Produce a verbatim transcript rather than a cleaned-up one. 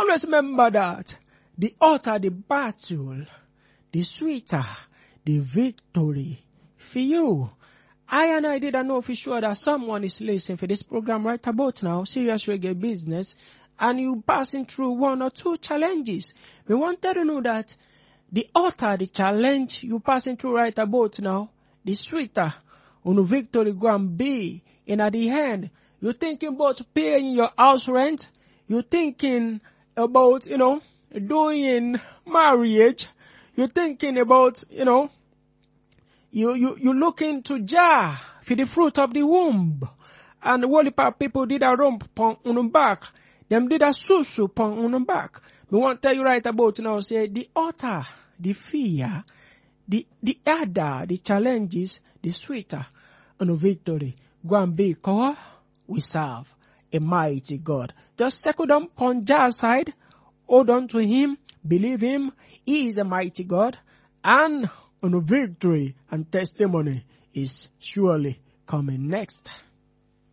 Always remember that the hotter the battle, the sweeter the victory for you. I and I didn't know for sure that someone is listening for this program right about now, Serious Reggae Business, and you passing through one or two challenges. We wanted to know that the hotter the challenge you passing through right about now, the sweeter on the victory going to be. And at the end, you're thinking about paying your house rent. You're thinking about, you know, doing marriage. You're thinking about, you know, you, you, you looking to Jah for the fruit of the womb. And the whole people did a rump on the back. Them did a susu on the back. We want to tell you right about now, say, the utter, the fear, the, the harder, the challenges, the sweeter, and the victory. Go and be, cause we serve a mighty God. Just settle down on Jah's side, hold on to Him, believe Him, He is a mighty God, and on the victory and testimony is surely coming next.